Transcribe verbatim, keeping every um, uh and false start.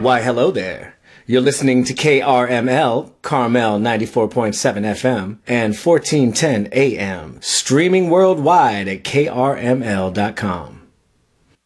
Why, hello there. You're listening to K R M L, Carmel ninety-four point seven F M, and fourteen ten A M, streaming worldwide at K R M L dot com.